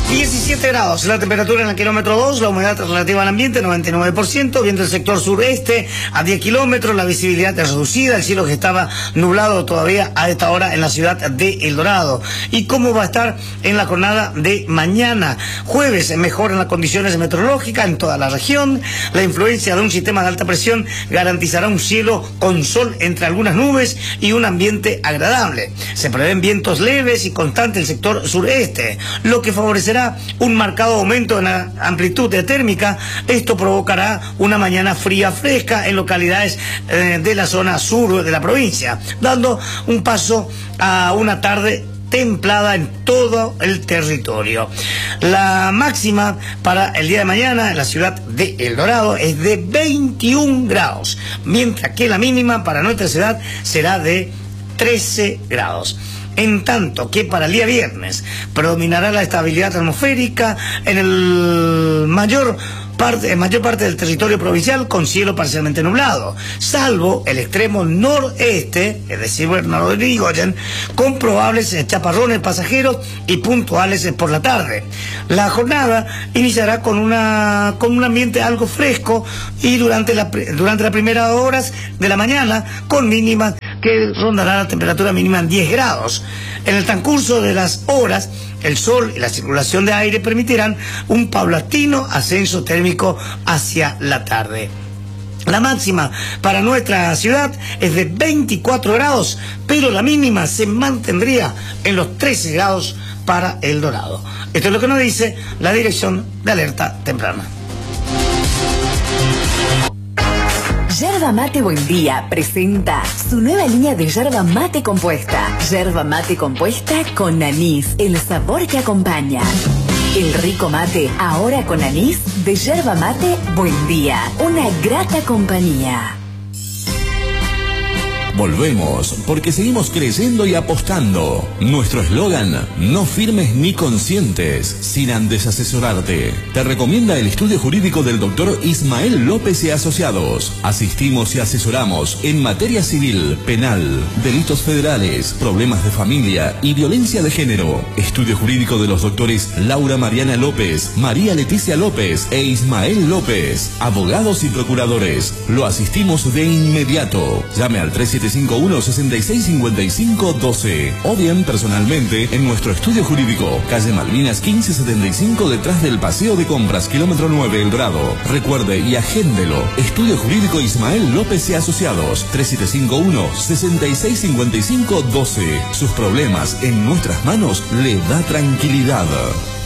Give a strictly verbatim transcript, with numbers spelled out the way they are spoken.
diecisiete grados, la temperatura en el kilómetro dos, la humedad relativa al ambiente noventa y nueve por ciento, viento del sector sureste a diez kilómetros, la visibilidad es reducida, el cielo que estaba nublado todavía a esta hora en la ciudad de El Dorado. ¿Y cómo va a estar en la jornada de mañana? Jueves mejoran las condiciones meteorológicas en toda la región, la influencia de un sistema de alta presión garantizará un cielo con sol entre algunas nubes y un ambiente agradable. Se prevén vientos leves y constantes en el sector sureste, lo que favorecerá un marcado aumento en la amplitud de térmica. Esto provocará una mañana fría fresca en localidades eh, de la zona sur de la provincia, dando un paso a una tarde templada en todo el territorio. La máxima para el día de mañana en la ciudad de El Dorado es de veintiún grados, mientras que la mínima para nuestra ciudad será de trece grados. En tanto que para el día viernes predominará la estabilidad atmosférica en el mayor parte, en mayor parte del territorio provincial, con cielo parcialmente nublado, salvo el extremo noreste, es decir, Bernardo de Irigoyen, con probables chaparrones pasajeros y puntuales por la tarde. La jornada iniciará con una con un ambiente algo fresco y durante la durante las primeras horas de la mañana con mínimas que rondará la temperatura mínima en diez grados. En el transcurso de las horas, el sol y la circulación de aire permitirán un paulatino ascenso térmico hacia la tarde. La máxima para nuestra ciudad es de veinticuatro grados, pero la mínima se mantendría en los trece grados para El Dorado. Esto es lo que nos dice la Dirección de Alerta Temprana. Yerba Mate Buen Día presenta su nueva línea de yerba mate compuesta. Yerba mate compuesta con anís, el sabor que acompaña. El rico mate, ahora con anís, de Yerba Mate Buen Día. Una grata compañía. Volvemos, porque seguimos creyendo y apostando. Nuestro eslogan, no firmes ni consientes, sin antes asesorarte. Te recomienda el estudio jurídico del doctor Ismael López y Asociados. Asistimos y asesoramos en materia civil, penal, delitos federales, problemas de familia y violencia de género. Estudio jurídico de los doctores Laura Mariana López, María Leticia López e Ismael López. Abogados y procuradores. Lo asistimos de inmediato. Llame al tres siete cinco uno, seis seis cinco cinco uno dos o bien personalmente en nuestro estudio jurídico, calle Malvinas quince setenta y cinco, detrás del Paseo de Compras, kilómetro nueve, El Dorado. Recuerde y agéndelo. Estudio Jurídico Ismael López y Asociados, tres siete cinco uno, seis seis cinco cinco uno dos. Sus problemas en nuestras manos le da tranquilidad.